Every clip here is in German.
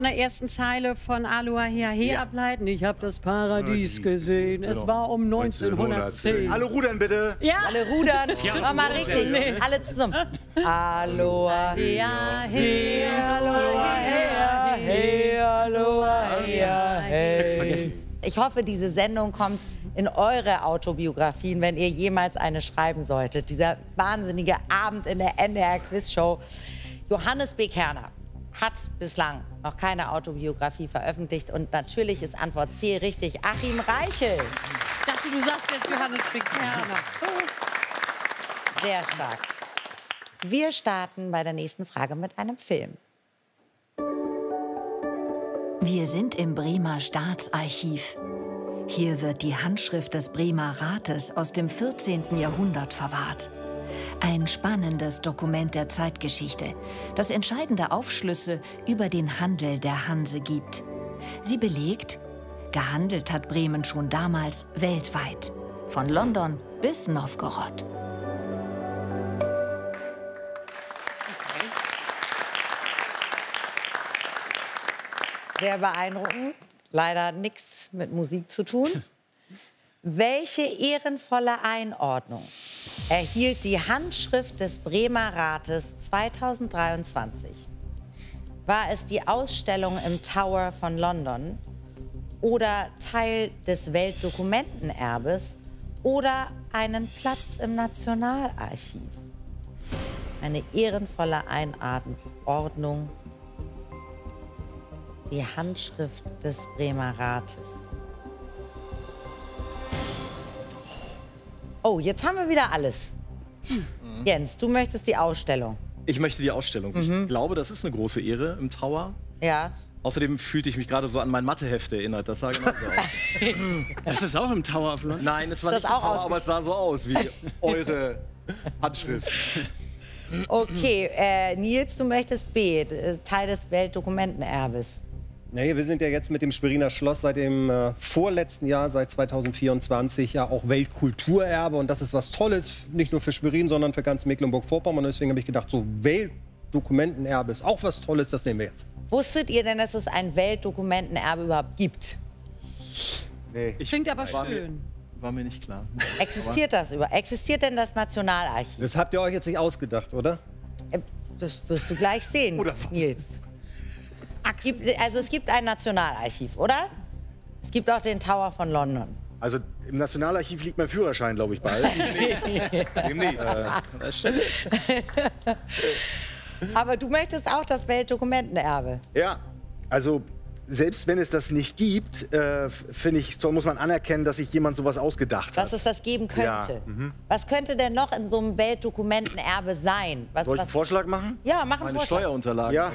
In der ersten Zeile von Aloha He ableiten. Ich habe das Paradies gesehen. Es war um 1910. Alle rudern bitte. Ja. Alle rudern. Ja. Mal richtig. Alle zusammen. Aloha He, Aloha He, Aloha He. Text vergessen. Ich hoffe, diese Sendung kommt in eure Autobiografien, wenn ihr jemals eine schreiben solltet. Dieser wahnsinnige Abend in der NDR-Quiz-Show. Johannes B. Kerner hat bislang noch keine Autobiografie veröffentlicht. Und natürlich ist Antwort C richtig. Achim Reichel. Ich dachte, du sagst jetzt Johannes B. Kerner. Sehr stark. Wir starten bei der nächsten Frage mit einem Film. Wir sind im Bremer Staatsarchiv. Hier wird die Handschrift des Bremer Rates aus dem 14. Jahrhundert verwahrt. Ein spannendes Dokument der Zeitgeschichte, das entscheidende Aufschlüsse über den Handel der Hanse gibt. Sie belegt, gehandelt hat Bremen schon damals weltweit, von London bis Nowgorod. Sehr beeindruckend. Leider nichts mit Musik zu tun. Welche ehrenvolle Einordnung erhielt die Handschrift des Bremer Rates 2023? War es die Ausstellung im Tower von London oder Teil des Weltdokumentenerbes oder einen Platz im Nationalarchiv? Eine ehrenvolle Einordnung. Die Handschrift des Bremer Rates. Oh, jetzt haben wir wieder alles. Jens, du möchtest die Ausstellung. Ich möchte die Ausstellung. Ich glaube, das ist eine große Ehre im Tower. Ja. Außerdem fühlte ich mich gerade so an mein Matheheft erinnert. Das sah genauso aus. Das ist auch im Tower of London? Nein, es war nicht im Tower, aber es sah so aus wie eure Handschrift. Okay, Nils, du möchtest B, Teil des Weltdokumentenerbes. Nee, wir sind ja jetzt mit dem Schweriner Schloss seit dem vorletzten Jahr, seit 2024, ja auch Weltkulturerbe. Und das ist was Tolles, nicht nur für Schwerin, sondern für ganz Mecklenburg-Vorpommern. Deswegen habe ich gedacht, so Weltdokumentenerbe ist auch was Tolles, das nehmen wir jetzt. Wusstet ihr denn, dass es ein Weltdokumentenerbe überhaupt gibt? Nee. Klingt aber schön. War mir nicht klar. Existiert das über? Existiert denn das Nationalarchiv? Das habt ihr euch jetzt nicht ausgedacht, oder? Das wirst du gleich sehen, Oder was? Nils. Also es gibt ein Nationalarchiv, oder? Es gibt auch den Tower von London. Also im Nationalarchiv liegt mein Führerschein, glaube ich, bald. Demnächst. Aber du möchtest auch das Weltdokumentenerbe. Ja, also selbst wenn es das nicht gibt, finde ich, muss man anerkennen, dass sich jemand sowas ausgedacht hat. Dass es das geben könnte. Ja, Was könnte denn noch in so einem Weltdokumentenerbe sein? Soll ich einen Vorschlag machen? Ja, mach einen Meine Vorschlag. Steuerunterlagen. Ja.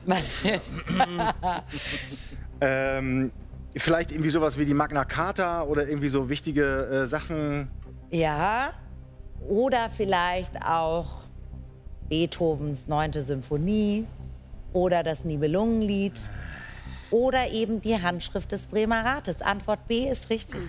Vielleicht irgendwie sowas wie die Magna Carta oder irgendwie so wichtige Sachen. Ja, oder vielleicht auch Beethovens 9. Symphonie oder das Nibelungenlied oder eben die Handschrift des Bremer Rates. Antwort B ist richtig.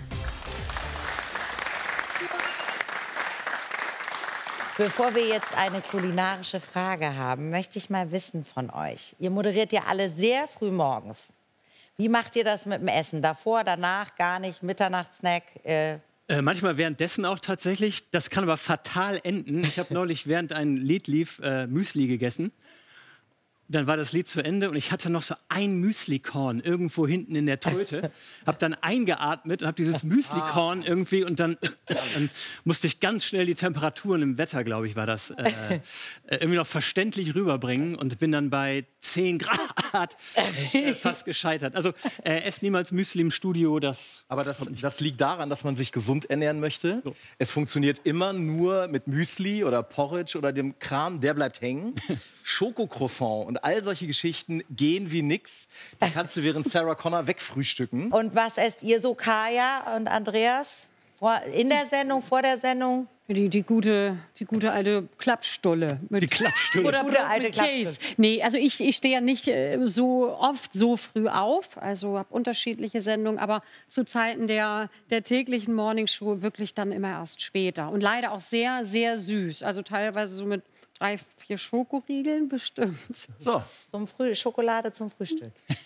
Bevor wir jetzt eine kulinarische Frage haben, möchte ich mal wissen von euch. Ihr moderiert ja alle sehr früh morgens. Wie macht ihr das mit dem Essen? Davor, danach, gar nicht, Mitternachtssnack? Manchmal währenddessen auch tatsächlich. Das kann aber fatal enden. Ich habe neulich, während ein Lied lief, Müsli gegessen. Dann war das Lied zu Ende und ich hatte noch so ein Müslikorn irgendwo hinten in der Tröte. Hab dann eingeatmet und habe dieses Müslikorn irgendwie und dann musste ich ganz schnell die Temperaturen im Wetter, glaube ich, war das, irgendwie noch verständlich rüberbringen und bin dann bei 10 Grad fast gescheitert. Also ess niemals Müsli im Studio, Aber das liegt daran, dass man sich gesund ernähren möchte. So. Es funktioniert immer nur mit Müsli oder Porridge oder dem Kram, der bleibt hängen. Schokocroissant und all solche Geschichten gehen wie nix. Die kannst du während Sarah Connor wegfrühstücken. Und was esst ihr so, Kaya und Andreas? In der Sendung, vor der Sendung? Die gute alte Klappstulle. die Klappstulle. Oder Gute Brot alte mit Käse. Klappstulle. Nee, also ich stehe ja nicht so oft so früh auf. Also habe unterschiedliche Sendungen. Aber zu Zeiten der täglichen Morningshow wirklich dann immer erst später. Und leider auch sehr, sehr süß. Also teilweise so mit 3, 4 Schokoriegeln bestimmt. So. Schokolade zum Frühstück.